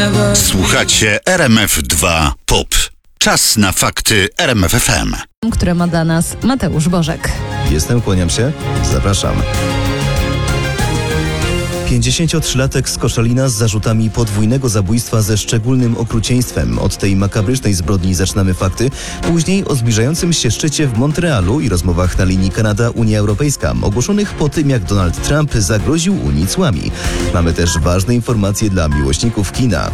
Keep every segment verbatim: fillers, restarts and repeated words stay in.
Słuchacie R M F dwa Pop. Czas na fakty R M F F M. Które ma dla nas Mateusz Bożek. Jestem, kłaniam się. Zapraszam. pięćdziesięciotrzylatek z Koszalina z zarzutami podwójnego zabójstwa ze szczególnym okrucieństwem. Od tej makabrycznej zbrodni zaczynamy fakty. Później o zbliżającym się szczycie w Montrealu i rozmowach na linii Kanada-Unia Europejska, ogłoszonych po tym, jak Donald Trump zagroził Unii cłami. Mamy też ważne informacje dla miłośników kina.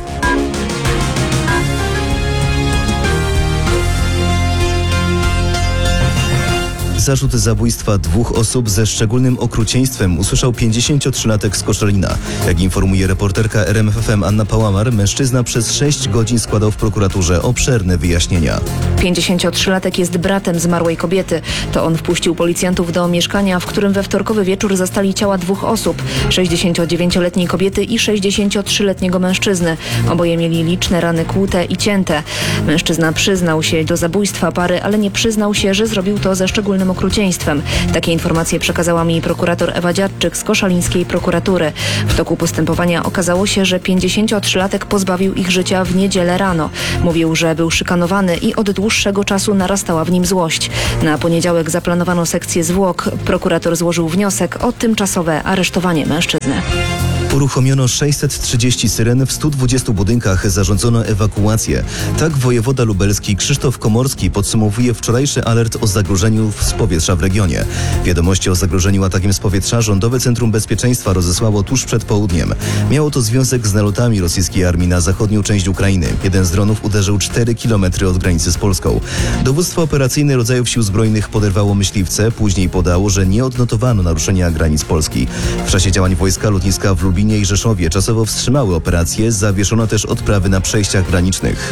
Zarzut zabójstwa dwóch osób ze szczególnym okrucieństwem usłyszał pięćdziesięciotrzylatek z Koszalina. Jak informuje reporterka R M F F M Anna Pałamar, mężczyzna przez sześć godzin składał w prokuraturze obszerne wyjaśnienia. pięćdziesięciotrzylatek jest bratem zmarłej kobiety. To on wpuścił policjantów do mieszkania, w którym we wtorkowy wieczór zastali ciała dwóch osób. sześćdziesięciodziewięcioletniej kobiety i sześćdziesięciotrzyletniego mężczyzny. Oboje mieli liczne rany kłute i cięte. Mężczyzna przyznał się do zabójstwa pary, ale nie przyznał się, że zrobił to ze szczególnym okrucieństwem. Takie informacje przekazała mi prokurator Ewa Dziadczyk z koszalińskiej prokuratury. W toku postępowania okazało się, że pięćdziesięciotrzylatek pozbawił ich życia w niedzielę rano. Mówił, że był szykanowany i od dłuższego czasu narastała w nim złość. Na poniedziałek zaplanowano sekcję zwłok. Prokurator złożył wniosek o tymczasowe aresztowanie mężczyzny. Uruchomiono sześćset trzydzieści syren w stu dwudziestu budynkach, zarządzono ewakuację. Tak wojewoda lubelski Krzysztof Komorski podsumowuje wczorajszy alert o zagrożeniu z powietrza w regionie. Wiadomości o zagrożeniu atakiem z powietrza Rządowe Centrum Bezpieczeństwa rozesłało tuż przed południem. Miało to związek z nalotami rosyjskiej armii na zachodnią część Ukrainy. Jeden z dronów uderzył cztery kilometry od granicy z Polską. Dowództwo operacyjne rodzajów sił zbrojnych poderwało myśliwce, później podało, że nie odnotowano naruszenia granic Polski. W czasie działań wojska lotniska w Lublinie i Rzeszowie czasowo wstrzymały operacje, zawieszono też odprawy na przejściach granicznych.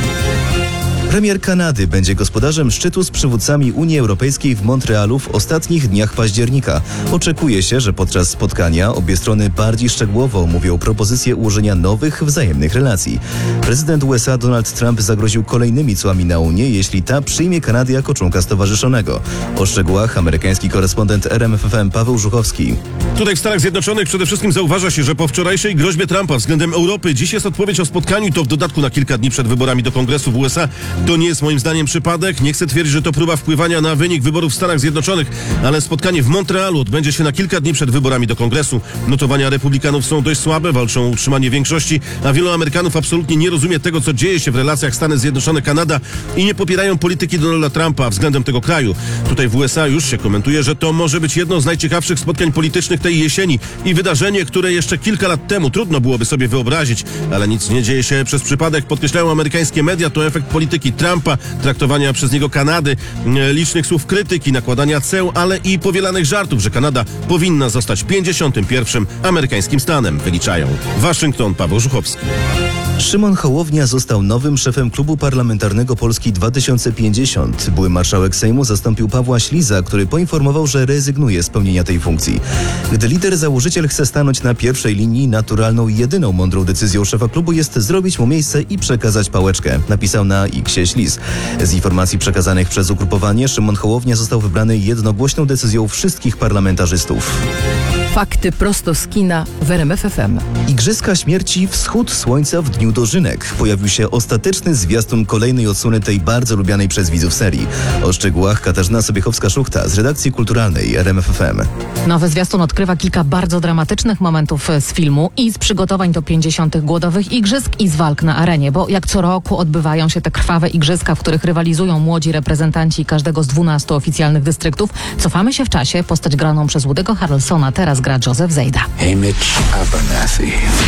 Premier Kanady będzie gospodarzem szczytu z przywódcami Unii Europejskiej w Montrealu w ostatnich dniach października. Oczekuje się, że podczas spotkania obie strony bardziej szczegółowo omówią propozycję ułożenia nowych, wzajemnych relacji. Prezydent U S A Donald Trump zagroził kolejnymi cłami na Unię, jeśli ta przyjmie Kanadę jako członka stowarzyszonego. O szczegółach amerykański korespondent R M F F M Paweł Żuchowski. Tutaj w Stanach Zjednoczonych przede wszystkim zauważa się, że po wczorajszej groźbie Trumpa względem Europy dziś jest odpowiedź o spotkaniu i to w dodatku na kilka dni przed wyborami do Kongresu w U S A. To nie jest moim zdaniem przypadek. Nie chcę twierdzić, że to próba wpływania na wynik wyborów w Stanach Zjednoczonych, ale spotkanie w Montrealu odbędzie się na kilka dni przed wyborami do Kongresu. Notowania republikanów są dość słabe, walczą o utrzymanie większości, a wielu Amerykanów absolutnie nie rozumie tego, co dzieje się w relacjach Stany Zjednoczone-Kanada i nie popierają polityki Donalda Trumpa względem tego kraju. Tutaj w U S A już się komentuje, że to może być jedno z najciekawszych spotkań politycznych tej jesieni i wydarzenie, które jeszcze kilka lat temu trudno byłoby sobie wyobrazić, ale nic nie dzieje się przez przypadek. Podkreślają amerykańskie media, to efekt polityki Trumpa, traktowania przez niego Kanady, licznych słów krytyki, nakładania ceł, ale i powielanych żartów, że Kanada powinna zostać pięćdziesiątym pierwszym amerykańskim stanem, wyliczają. Waszyngton, Paweł Żuchowski. Szymon Hołownia został nowym szefem Klubu Parlamentarnego Polski dwa tysiące pięćdziesiąt. Były marszałek Sejmu zastąpił Pawła Śliza, który poinformował, że rezygnuje z pełnienia tej funkcji. Gdy lider założyciel chce stanąć na pierwszej linii, naturalną i jedyną mądrą decyzją szefa klubu jest zrobić mu miejsce i przekazać pałeczkę, napisał na X-ie Śliz. Z informacji przekazanych przez ugrupowanie, Szymon Hołownia został wybrany jednogłośną decyzją wszystkich parlamentarzystów. Fakty prosto z kina w R M F F M. Igrzyska Śmierci Wschód Słońca w Dniu Dożynek. Pojawił się ostateczny zwiastun kolejnej odsłony tej bardzo lubianej przez widzów serii. O szczegółach Katarzyna Sobiechowska-Szuchta z redakcji kulturalnej R M F F M. Nowy zwiastun odkrywa kilka bardzo dramatycznych momentów z filmu i z przygotowań do pięćdziesiątych Głodowych Igrzysk i z walk na arenie, bo jak co roku odbywają się te krwawe igrzyska, w których rywalizują młodzi reprezentanci każdego z dwunastu oficjalnych dystryktów. Cofamy się w czasie. Postać graną przez Woody'ego Harrelsona teraz gra Joseph Zejda. Hamish Abernathy.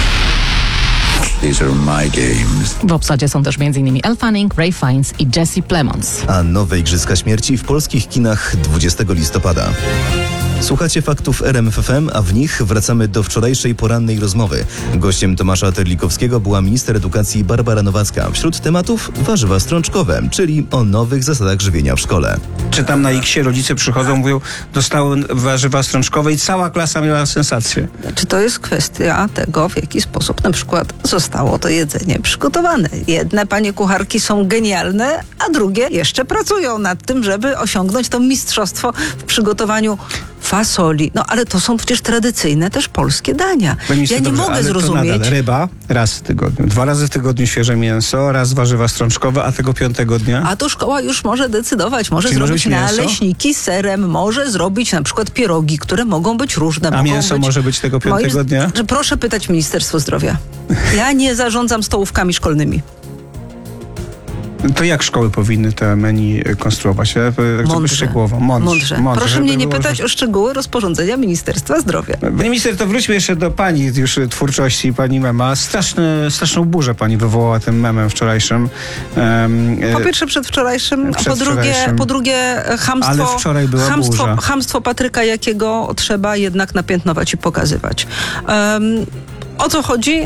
These are my games. W obsadzie są też m.in. Elle Fanning, Ray Fiennes i Jesse Plemons. A nowe Igrzyska Śmierci w polskich kinach dwudziestego listopada. Słuchacie faktów R M F F M, a w nich wracamy do wczorajszej porannej rozmowy. Gościem Tomasza Terlikowskiego była minister edukacji Barbara Nowacka. Wśród tematów warzywa strączkowe, czyli o nowych zasadach żywienia w szkole. Czytam na X-ie, rodzice przychodzą, mówią, dostały warzywa strączkowe i cała klasa miała sensację. Czy to jest kwestia tego, w jaki sposób na przykład zostało to jedzenie przygotowane? Jedne panie kucharki są genialne, a drugie jeszcze pracują nad tym, żeby osiągnąć to mistrzostwo w przygotowaniu fasoli. No ale to są przecież tradycyjne też polskie dania. Panie ministrze, Ja nie dobrze, mogę ale to zrozumieć. nadal ryba raz w tygodniu, dwa razy w tygodniu świeże mięso, raz warzywa strączkowe, a tego piątego dnia? A to szkoła już może decydować, może Czyli może zrobić być mięso? naleśniki z serem, może zrobić na przykład pierogi, które mogą być różne. A mogą mięso być... może być tego piątego Moim- dnia? Że proszę pytać Ministerstwo Zdrowia. Ja nie zarządzam stołówkami szkolnymi. To jak szkoły powinny te menu konstruować? Ja, tak Mądrze. Szczegółowo. Mądrze. Mądrze. Proszę żeby mnie nie było, pytać że- o szczegóły rozporządzenia Ministerstwa Zdrowia. Panie minister, to wróćmy jeszcze do pani już twórczości, pani mema. Straszny, straszną burzę pani wywołała tym memem wczorajszym. Um, Po pierwsze przedwczorajszym, a po drugie, Przedwczorajszym. po drugie e, chamstwo, Ale wczoraj była chamstwo, burza. chamstwo Patryka Jakiego trzeba jednak napiętnować i pokazywać. Um, o co chodzi?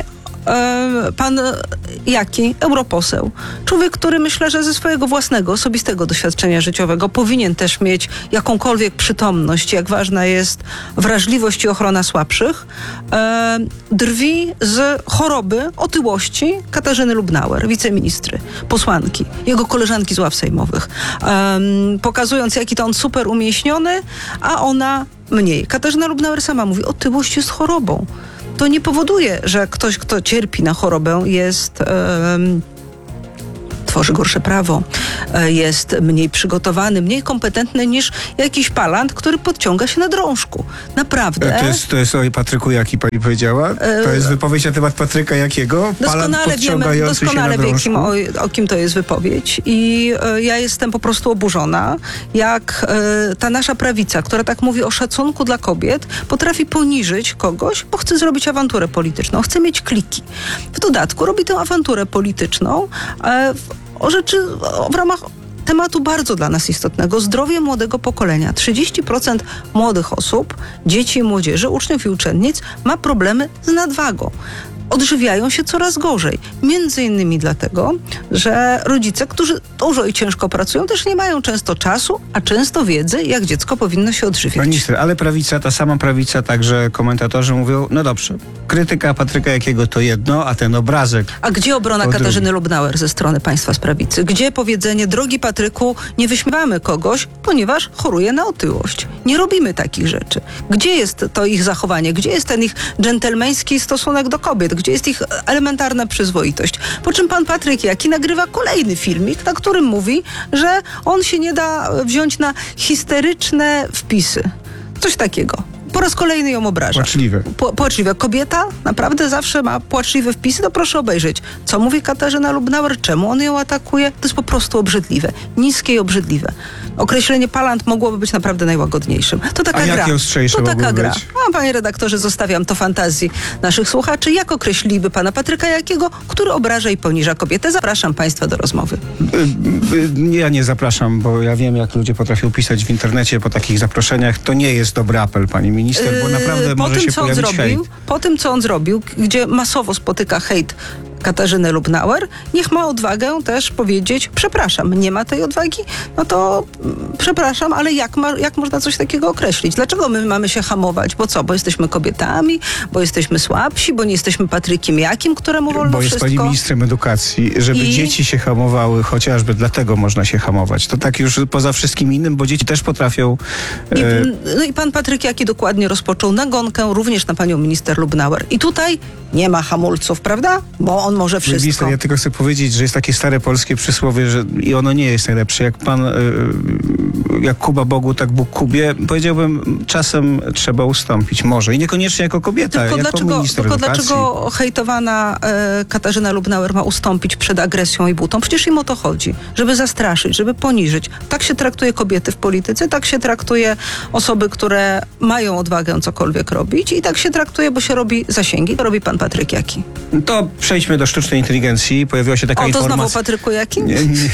E, Pan Jaki, europoseł, człowiek, który myślę, że ze swojego własnego, osobistego doświadczenia życiowego powinien też mieć jakąkolwiek przytomność, jak ważna jest wrażliwość i ochrona słabszych, e, drwi z choroby, otyłości Katarzyny Lubnauer, wiceministry, posłanki, jego koleżanki z ław sejmowych, e, pokazując, jaki to on super umieśniony, a ona mniej. Katarzyna Lubnauer sama mówi, otyłość jest chorobą. To nie powoduje, że ktoś, kto cierpi na chorobę, jest... em, tworzy gorsze prawo, e, jest mniej przygotowany, mniej kompetentny niż jakiś palant, który podciąga się na drążku. Naprawdę. To jest, to jest o Patryku Jaki pani powiedziała? To jest wypowiedź na temat Patryka Jakiego? Palant Doskonale wiemy, podciągający doskonale się na wie, kim, drążku? o, o kim to jest wypowiedź. I e, ja jestem po prostu oburzona, jak e, ta nasza prawica, która tak mówi o szacunku dla kobiet, potrafi poniżyć kogoś, bo chce zrobić awanturę polityczną, chce mieć kliki. W dodatku robi tę awanturę polityczną e, w, o rzeczy o, w ramach tematu bardzo dla nas istotnego. Zdrowie młodego pokolenia. trzydzieści procent młodych osób, dzieci i młodzieży, uczniów i uczennic ma problemy z nadwagą. Odżywiają się coraz gorzej. Między innymi dlatego, że rodzice, którzy dużo i ciężko pracują, też nie mają często czasu, a często wiedzy, jak dziecko powinno się odżywiać. Pani minister, ale prawica, ta sama prawica, także komentatorzy mówią, no dobrze, krytyka Patryka Jakiego to jedno, a ten obrazek... A gdzie obrona To Katarzyny drugi. Lubnauer ze strony państwa z prawicy? Gdzie powiedzenie, drogi Patryku, nie wyśmiewamy kogoś, ponieważ choruje na otyłość. Nie robimy takich rzeczy. Gdzie jest to ich zachowanie? Gdzie jest ten ich dżentelmeński stosunek do kobiet? Gdzie jest ich elementarna przyzwoitość? Po czym pan Patryk Jaki nagrywa kolejny filmik, na którym mówi, że on się nie da wziąć na histeryczne wpisy. Coś takiego. Po raz kolejny ją obraża. Płaczliwy. Pł- płaczliwe. Kobieta naprawdę zawsze ma płaczliwe wpisy, to proszę obejrzeć. Co mówi Katarzyna Lubnauer, czemu on ją atakuje? To jest po prostu obrzydliwe. Niskie i obrzydliwe. Określenie palant mogłoby być naprawdę najłagodniejszym. To taka A gra. jakie ostrzejsze To taka mogły gra. być? A panie redaktorze, zostawiam to fantazji naszych słuchaczy. Jak określiliby pana Patryka Jakiego, który obraża i poniża kobietę? Zapraszam państwa do rozmowy. Y, y, Ja nie zapraszam, bo ja wiem, jak ludzie potrafią pisać w internecie po takich zaproszeniach. To nie jest dobry apel, pani minister, bo naprawdę Yy, po może tym, się co on pojawić zrobił, hejt. Po tym, co on zrobił, gdzie masowo spotyka hejt Katarzynę Lubnauer, niech ma odwagę też powiedzieć, przepraszam, nie ma tej odwagi, no to mm, przepraszam, ale jak, ma, jak można coś takiego określić? Dlaczego my mamy się hamować? Bo co? Bo jesteśmy kobietami, bo jesteśmy słabsi, bo nie jesteśmy Patrykiem Jakim, któremu wolno Bo jest wszystko? pani ministrem edukacji, żeby I- dzieci się hamowały, chociażby dlatego można się hamować. To tak już poza wszystkim innym, bo dzieci też potrafią... I, e, no i pan Patryk Jaki dokładnie rozpoczął nagonkę również na panią minister Lubnauer. I tutaj nie ma hamulców, prawda? Bo on może Pani minister, wszystko. ja tylko chcę powiedzieć, że jest takie stare polskie przysłowie, że i ono nie jest najlepsze. Jak pan, y, jak Kuba Bogu, tak Bóg Kubie, powiedziałbym, czasem trzeba ustąpić. Może. I niekoniecznie jako kobieta, Tylko jako dlaczego, minister tylko edukacji. dlaczego hejtowana e, Katarzyna Lubnauer ma ustąpić przed agresją i butą? Przecież im o to chodzi. Żeby zastraszyć, żeby poniżyć. Tak się traktuje kobiety w polityce, tak się traktuje osoby, które mają odwagę cokolwiek robić i tak się traktuje, bo się robi zasięgi. To robi pan Patryk Jaki. To przejdźmy do sztucznej inteligencji. Pojawiła się taka O, to informacja... znowu Patryku Jaki? Nie, nie.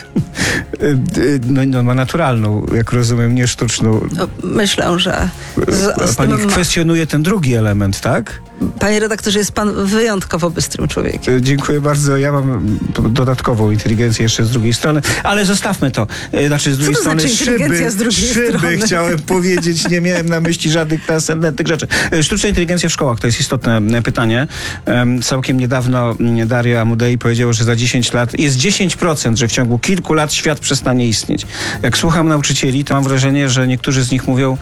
No, no ma naturalną, jak rozumiem, nie sztuczną. No, myślę, że z, z Pani tym ma. kwestionuje ten drugi element, tak? Panie redaktorze, jest pan wyjątkowo bystrym człowiekiem. E, Dziękuję bardzo. Ja mam dodatkową inteligencję jeszcze z drugiej strony, ale zostawmy to. E, Znaczy z drugiej to strony znaczy inteligencja z drugiej szyby strony? chciałem powiedzieć. Nie miałem na myśli żadnych transcendentnych rzeczy. E, Sztuczna inteligencja w szkołach to jest istotne e, pytanie. Em, Całkiem niedawno m, Daria Amudei powiedziała, że za dziesięć lat jest dziesięć procent, że w ciągu kilku lat świat przestanie istnieć. Jak słucham nauczycieli, to mam wrażenie, że niektórzy z nich mówią,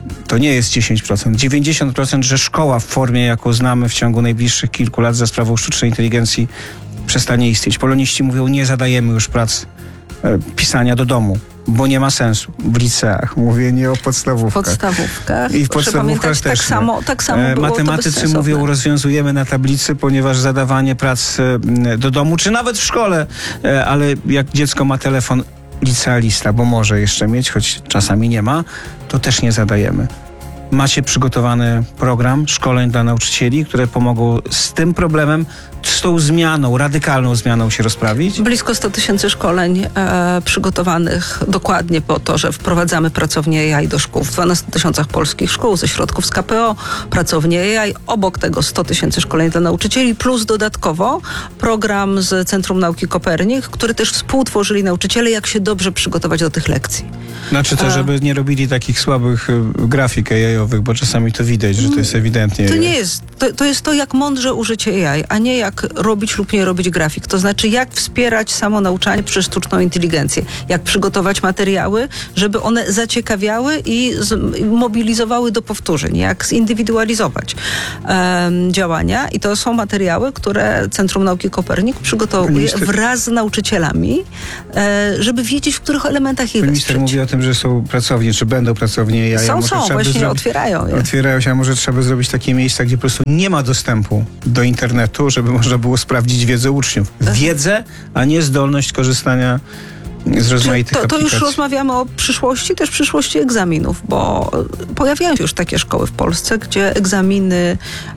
to nie jest dziesięć procent. dziewięćdziesiąt procent, że szkoła w formie, jaką znamy w ciągu najbliższych kilku lat za sprawą sztucznej inteligencji przestanie istnieć. Poloniści mówią, nie zadajemy już prac e, pisania do domu, bo nie ma sensu. W liceach, mówię nie o W podstawówkach. podstawówkach. I w Proszę podstawówkach pamiętać, też tak nie. samo, tak samo E, było Matematycy to bezsensowne. mówią, rozwiązujemy na tablicy, ponieważ zadawanie prac e, do domu, czy nawet w szkole, e, ale jak dziecko ma telefon licealista, bo może jeszcze mieć, choć czasami nie ma, to też nie zadajemy. Macie przygotowany program szkoleń dla nauczycieli, które pomogą z tym problemem, z tą zmianą, radykalną zmianą się rozprawić? Blisko sto tysięcy szkoleń e, przygotowanych dokładnie po to, że wprowadzamy pracownię A I do szkół. W dwunastu tysiącach polskich szkół ze środków z K P O, pracownię A I. Obok tego sto tysięcy szkoleń dla nauczycieli, plus dodatkowo program z Centrum Nauki Kopernik, który też współtworzyli nauczyciele, jak się dobrze przygotować do tych lekcji. Znaczy to, żeby nie robili takich słabych y, grafik A I-owych, bo czasami to widać, że to jest ewidentnie. To nie jest, to, to jest to, jak mądrze użyć A I, a nie jak robić lub nie robić grafik. To znaczy, jak wspierać samo nauczanie przez sztuczną inteligencję. Jak przygotować materiały, żeby one zaciekawiały i z, i mobilizowały do powtórzeń. Jak zindywidualizować um, działania. I to są materiały, które Centrum Nauki Kopernik przygotowuje Minister... wraz z nauczycielami, e, żeby wiedzieć, w których elementach ich Minister wesprzeć. mówi o tym, że są pracownie, czy będą pracownie A I. Są, Może są, trzeba by właśnie zro... otwierają je. Otwierają się, a może trzeba by zrobić takie miejsca, gdzie po prostu nie ma dostępu do internetu, żeby można było sprawdzić wiedzę uczniów. Wiedzę, a nie zdolność korzystania z rozmaitych to, to już aplikacji. rozmawiamy o przyszłości, też przyszłości egzaminów, bo pojawiają się już takie szkoły w Polsce, gdzie egzaminy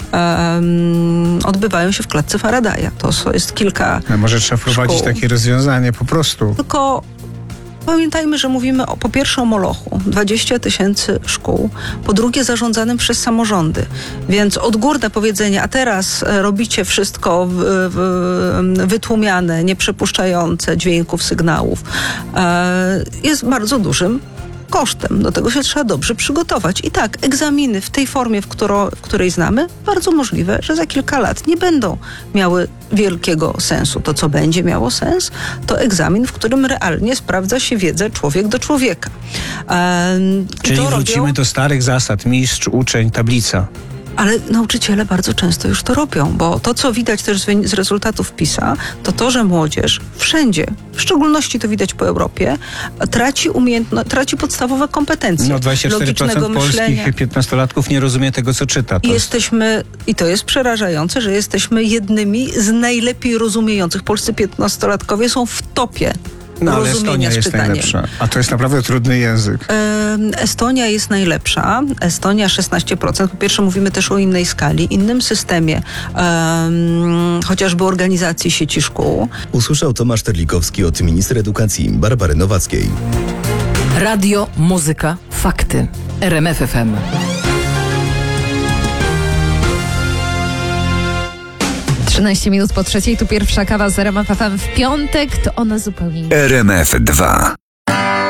um, odbywają się w klatce Faradaya. To jest kilka No, może trzeba wprowadzić szkół. takie rozwiązanie po prostu. Tylko pamiętajmy, że mówimy o, po pierwsze o Molochu, dwadzieścia tysięcy szkół, po drugie zarządzanym przez samorządy, więc odgórne powiedzenie, a teraz e, robicie wszystko w, w, wytłumiane, nieprzepuszczające dźwięków, sygnałów, e, jest bardzo dużym kosztem. Do tego się trzeba dobrze przygotować. I tak, egzaminy w tej formie, w, którą, w której znamy, bardzo możliwe, że za kilka lat nie będą miały wielkiego sensu. To, co będzie miało sens, to egzamin, w którym realnie sprawdza się wiedzę człowiek do człowieka. Ehm, Czyli to wrócimy robią, do starych zasad. Mistrz, uczeń, tablica. ale nauczyciele bardzo często już to robią, bo to, co widać też z, wyni- z rezultatów PISA, to to, że młodzież wszędzie, w szczególności to widać po Europie, traci umiejętność, traci podstawowe kompetencje. No dwadzieścia cztery procent logicznego myślenia. polskich piętnastolatków nie rozumie tego, co czyta. To I jest... jesteśmy, i to jest przerażające, że jesteśmy jednymi z najlepiej rozumiejących. Polscy piętnastolatkowie są w topie No ale rozumienia Estonia z jest pytaniem. najlepsza. A to jest naprawdę trudny język. Em, Estonia jest najlepsza. Estonia szesnaście procent. Po pierwsze mówimy też o innej skali, innym systemie, um, chociażby organizacji sieci szkół. Usłyszał Tomasz Terlikowski od ministra edukacji Barbary Nowackiej. Radio, muzyka, fakty. R M F F M. trzynaście minut po trzeciej, tu pierwsza kawa z R M F F M w piątek, to ona zupełnie... R M F dwa.